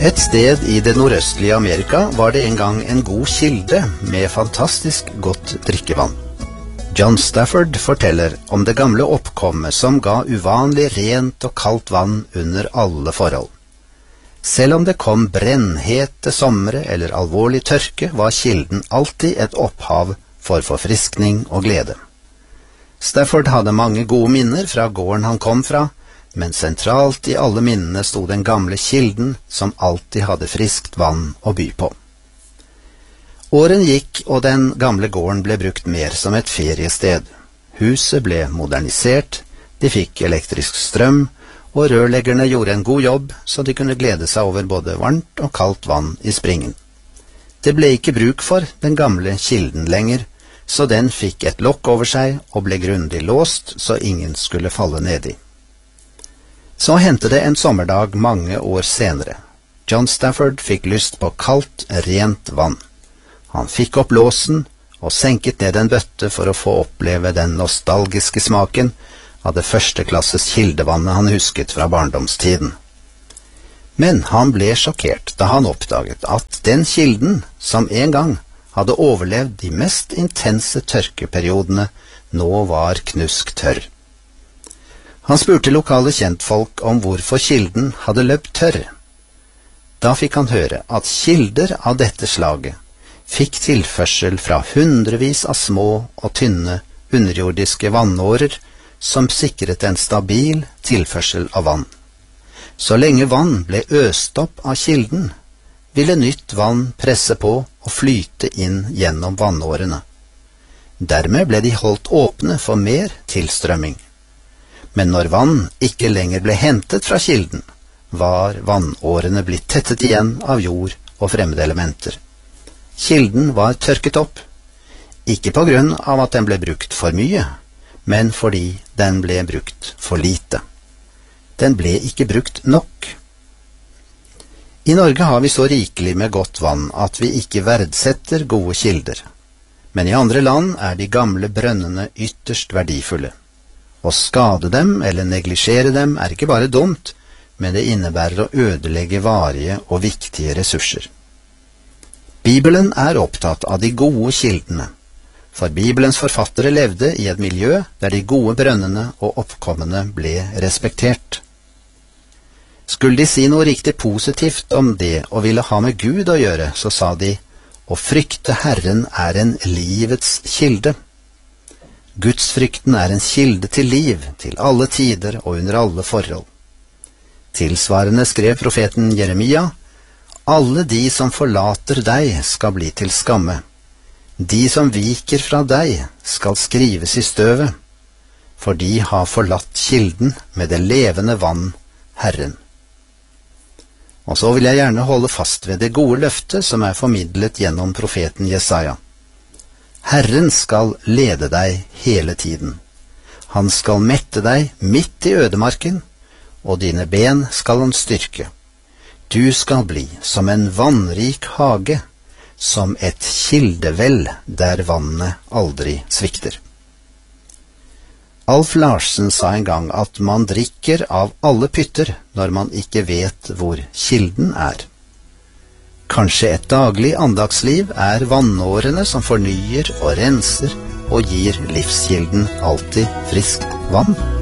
Et sted i det nordøstlige Amerika var det en gang en god kilde med fantastisk godt drikkevann. John Stafford forteller om det gamle oppkommet som ga uvanlig rent og kaldt vann under alle forhold. Selv om det kom brennhete somre eller alvorlig tørke, var kilden alltid et opphav for forfriskning og glede. Stafford hadde mange gode minner fra gården han kom fra, men sentralt i alle minnene sto den gamle kilden som alltid hadde friskt vann å by på. Åren gikk, og den gamle gården ble brukt mer som et feriested. Huset ble modernisert, de fikk elektrisk strøm, og rørleggerne gjorde en god jobb, så de kunne glede seg over både varmt og kaldt vann i springen. Det ble ikke bruk for den gamle kilden lenger, så den fikk et lokk over seg og ble grundig låst, så ingen skulle falle nedi. Så hendte det en sommerdag mange år senere. John Stafford fikk lyst på kaldt, rent vann. Han fikk opp låsen og senket ned en bøtte for å få oppleve den nostalgiske smaken av det førsteklasses kildevannet han husket fra barndomstiden. Men han ble sjokkert da han oppdaget at den kilden, som en gang hadde overlevd de mest intense tørkeperiodene, nå var knusktørr. Han spurte lokale kjentfolk om hvorfor kilden hadde løpt tørr. Da fikk han høre at kilder av dette slaget fikk tilførsel fra hundrevis av små og tynne underjordiske vannårer som sikret en stabil tilførsel av vann. Så lenge vann ble øst opp av kilden, ville nytt vann presse på og flyte inn gjennom vannårene. Dermed ble de holdt åpne for mer tilstrømming. Men når vann ikke lenger ble hentet fra kilden, var vannårene blitt tettet igjen av jord og fremmede elementer. Kilden var tørket opp, ikke på grunn av at den ble brukt for mye, men fordi den ble brukt for lite. Den ble ikke brukt nok. I Norge har vi så rikelig med godt vann at vi ikke verdsetter gode kilder. Men i andre land er de gamle brønnene ytterst verdifulle. Å skade dem eller neglisjere dem er ikke bare dumt, men det innebærer å ødelegge varige og viktige ressurser. Bibelen er opptatt av de gode kildene, for Bibelens forfattere levde i et miljø der de gode brønnene og oppkommene ble respektert. Skulle de si noe riktig positivt om det og ville ha med Gud å gjøre, så sa de: «Å frykte Herren er en livets kilde». Gudsfrykten er en kilde til liv, til alle tider og under alle forhold. Tilsvarende skrev profeten Jeremia: «Alle de som forlater deg skal bli til skamme. De som viker fra deg skal skrives i støvet, for de har forlatt kilden med det levende vann, Herren.» Og så vil jeg gjerne holde fast ved det gode løftet som er formidlet gjennom profeten Jesaja. Herren skal lede deg hele tiden. Han skal mette deg midt i ødemarken, og dine ben skal han styrke. Du skal bli som en vannrik hage, som et kildevell der vannet aldri svikter. Alf Larsen sa en gang at man drikker av alle pytter når man ikke vet hvor kilden er. Kanskje et daglig andagsliv er vannårene som fornyer og renser og gir livskilden alltid friskt vann.